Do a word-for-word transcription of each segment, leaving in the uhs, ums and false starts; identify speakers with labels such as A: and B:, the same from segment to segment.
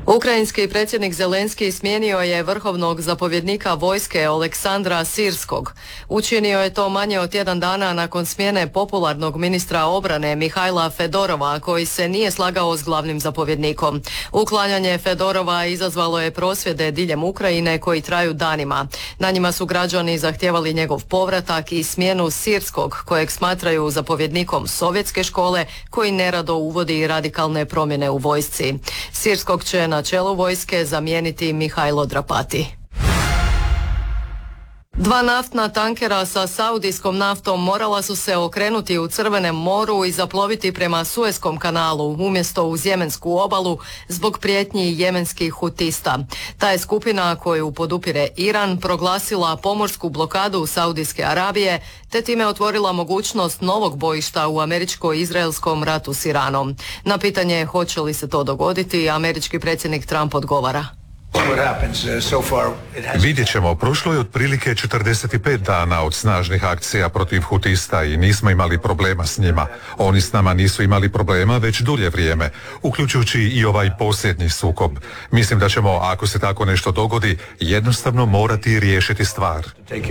A: Ukrajinski predsjednik Zelenski smijenio je vrhovnog zapovjednika vojske Oleksandra Sirskog. Učinio je to manje od tjedan dana nakon smjene popularnog ministra obrane Mihajla Fedorova, koji se nije slagao s glavnim zapovjednikom. Uklanjanje Fedorova izazvalo je prosvjede diljem Ukrajine koji traju danima. Na njima su građani zahtijevali njegov povratak i smjenu Sirskog, kojeg smatraju zapovjednikom sovjetske škole, koji nerado uvodi radikalne promjene u vojsci. Sirskog će na čelu vojske zamijeniti Mihajlo Drapati. Dva naftna tankera sa saudijskom naftom morala su se okrenuti u Crvenom moru i zaploviti prema Suezkom kanalu umjesto uz jemensku obalu zbog prijetnji jemenskih hutista. Ta je skupina koju podupire Iran proglasila pomorsku blokadu Saudijske Arabije te time otvorila mogućnost novog bojišta u američko-izraelskom ratu s Iranom. Na pitanje hoće li se to dogoditi, američki predsjednik Trump odgovara.
B: Vidjet ćemo, prošlo je otprilike četrdeset pet dana od snažnih akcija protiv hutista i nismo imali problema s njima. Oni s nama nisu imali problema već dulje vrijeme, uključujući i ovaj posljednji sukob. Mislim da ćemo, ako se tako nešto dogodi, jednostavno morati riješiti stvar.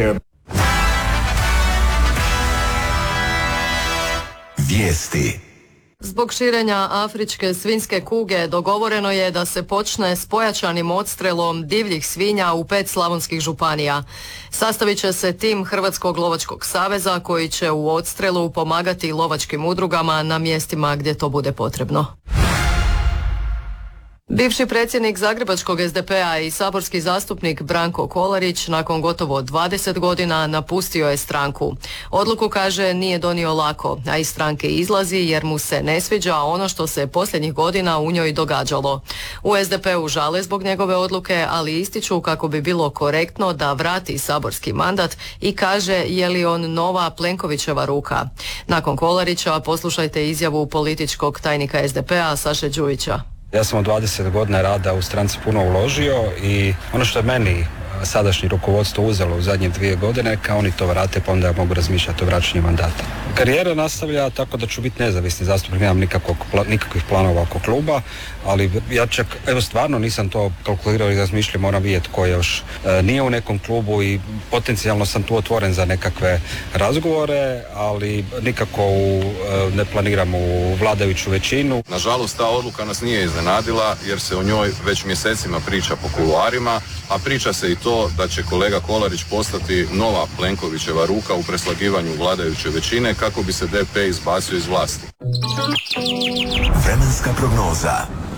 C: Vijesti.
A: Zbog širenja afričke svinjske kuge dogovoreno je da se počne s pojačanim odstrelom divljih svinja u pet slavonskih županija. Sastavit će se tim Hrvatskog lovačkog saveza koji će u odstrelu pomagati lovačkim udrugama na mjestima gdje to bude potrebno. Bivši predsjednik Zagrebačkog es de pe a i saborski zastupnik Branko Kolarić nakon gotovo dvadeset godina napustio je stranku. Odluku, kaže, nije donio lako, a iz stranke izlazi jer mu se ne sviđa ono što se posljednjih godina u njoj događalo. U es de pe u žale zbog njegove odluke, ali ističu kako bi bilo korektno da vrati saborski mandat i kaže je li on nova Plenkovićeva ruka. Nakon Kolarića poslušajte izjavu političkog tajnika es de pe a Saše Đujića.
D: Ja sam od dvadeset godina rada u stranci puno uložio i ono što je meni sadašnje rukovodstvo uzelo u zadnje dvije godine, kao oni to vrate, pa onda ja mogu razmišljati o vraćanju mandata. Karijera nastavlja tako da ću biti nezavisni zastupnik, nemam nikakvog, nikakvih planova oko kluba, ali ja čak, evo stvarno nisam to kalkulirao i razmišljao, moram vidjeti ko još e, nije u nekom klubu i potencijalno sam tu otvoren za nekakve razgovore, ali nikako u, e, ne planiram u vladajuću većinu.
E: Nažalost, ta odluka nas nije iznenadila jer se o njoj već mjesecima priča po kuluarima, a priča se i to da će kolega Kolarić postati nova Plenkovićeva ruka u preslagivanju vladajuće većine kako bi se de pe izbacio iz vlasti.
C: Vremenska prognoza.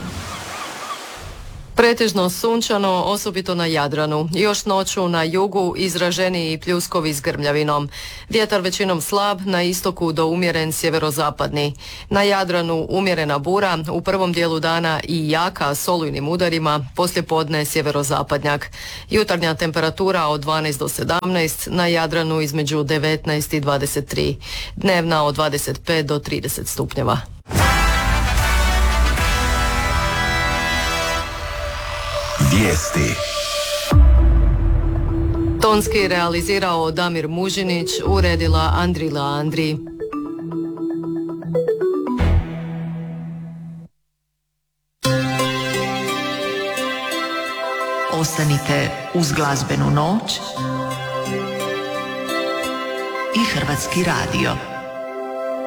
A: Pretežno sunčano, osobito na Jadranu. Još noću na jugu izraženiji pljuskovi s grmljavinom. Vjetar većinom slab, na istoku do umjeren sjeverozapadni. Na Jadranu umjerena bura, u prvom dijelu dana i jaka s olujnim udarima, poslijepodne sjeverozapadnjak. Jutarnja temperatura od dvanaest do sedamnaest, na Jadranu između devetnaest i dvadeset tri. Dnevna od dvadeset pet do trideset stupnjeva.
C: Vijesti.
A: Tonski realizirao Damir Mužinić, uredila Andrila Andri.
F: Ostanite uz glazbenu noć i Hrvatski radio.